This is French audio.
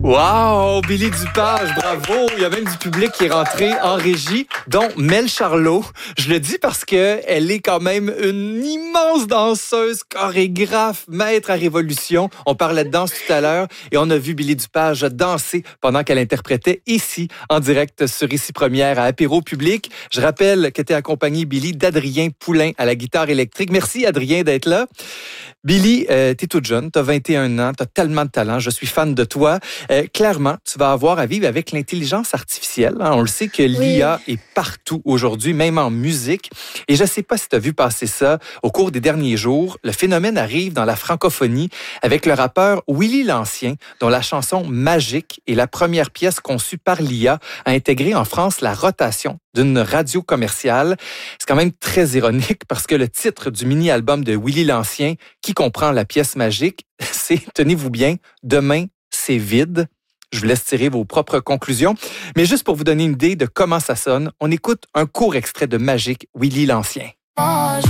Wow! Billy Dupage, bravo! Il y a même du public qui est rentré en régie, dont Mel Charlot. Je le dis parce que elle est quand même une immense danseuse, chorégraphe, maître à révolution. On parlait de danse tout à l'heure et on a vu Billy Dupage danser pendant qu'elle interprétait ici, en direct sur Ici Première à Apéro Public. Je rappelle que tu es accompagné, Billy, d'Adrien Poulain à la guitare électrique. Merci, Adrien, d'être là. Billy, t'es toute jeune, t'as 21 ans, t'as tellement de talent, je suis fan de toi. Clairement, tu vas avoir à vivre avec l'intelligence artificielle. Hein. On le sait que l'IA est partout aujourd'hui, même en musique. Et je ne sais pas si tu as vu passer ça au cours des derniers jours. Le phénomène arrive dans la francophonie avec le rappeur Willy l'Ancien, dont la chanson Magique est la première pièce conçue par l'IA à intégrer en France la rotation d'une radio commerciale. C'est quand même très ironique parce que le titre du mini-album de Willy l'Ancien, qui comprend la pièce Magique, c'est, tenez-vous bien, Demain, c'est vide. Je vous laisse tirer vos propres conclusions. Mais juste pour vous donner une idée de comment ça sonne, on écoute un court extrait de Magique, Willy l'Ancien.